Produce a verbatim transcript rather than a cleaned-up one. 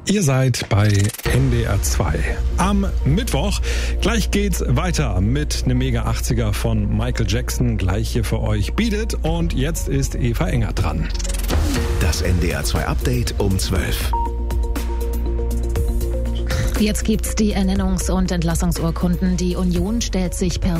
Ihr seid bei N D R zwei am Mittwoch. Gleich geht's weiter mit einem Mega achtziger von Michael Jackson. Gleich hier für euch Beat It. Und jetzt ist Eva Enger dran. Das N D R zwei Update um zwölf. Jetzt gibt's die Ernennungs- und Entlassungsurkunden. Die Union stellt sich per